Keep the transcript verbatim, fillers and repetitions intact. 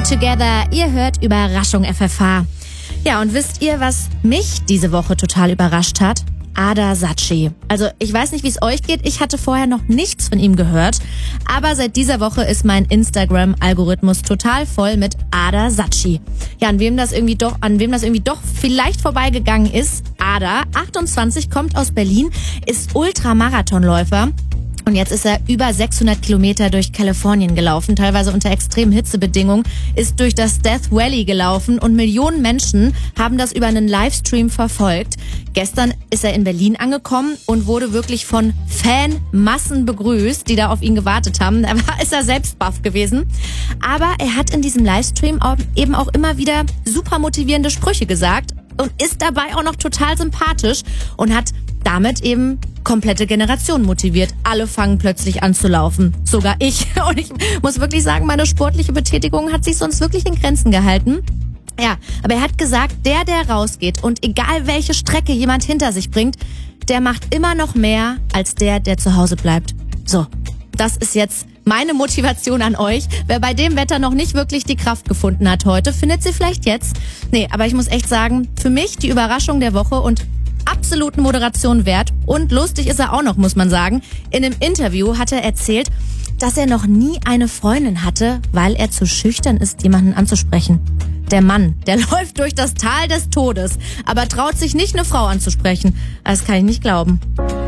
Together. Ihr hört Überraschung F F H. Ja, und wisst ihr, was mich diese Woche total überrascht hat? Ada Saatchi. Also ich weiß nicht, wie es euch geht. Ich hatte vorher noch nichts von ihm gehört. Aber seit dieser Woche ist mein Instagram-Algorithmus total voll mit Ada Saatchi. Ja, an wem das irgendwie doch, an wem das irgendwie doch vielleicht vorbeigegangen ist. Ada, achtundzwanzig, kommt aus Berlin, ist Ultramarathonläufer. Und jetzt ist er über sechshundert Kilometer durch Kalifornien gelaufen, teilweise unter extremen Hitzebedingungen, ist durch das Death Valley gelaufen und Millionen Menschen haben das über einen Livestream verfolgt. Gestern ist er in Berlin angekommen und wurde wirklich von Fanmassen begrüßt, die da auf ihn gewartet haben. Da war, ist er selbst baff gewesen. Aber er hat in diesem Livestream auch, eben auch immer wieder super motivierende Sprüche gesagt und ist dabei auch noch total sympathisch und hat damit eben komplette Generation motiviert. Alle fangen plötzlich an zu laufen. Sogar ich. Und ich muss wirklich sagen, meine sportliche Betätigung hat sich sonst wirklich in Grenzen gehalten. Ja, aber er hat gesagt, der, der rausgeht und egal welche Strecke jemand hinter sich bringt, der macht immer noch mehr als der, der zu Hause bleibt. So, das ist jetzt meine Motivation an euch. Wer bei dem Wetter noch nicht wirklich die Kraft gefunden hat heute, findet sie vielleicht jetzt. Nee, aber ich muss echt sagen, für mich die Überraschung der Woche und absoluten Moderation wert. Und lustig ist er auch noch, muss man sagen. In einem Interview hat er erzählt, dass er noch nie eine Freundin hatte, weil er zu schüchtern ist, jemanden anzusprechen. Der Mann, der läuft durch das Tal des Todes, aber traut sich nicht, eine Frau anzusprechen. Das kann ich nicht glauben.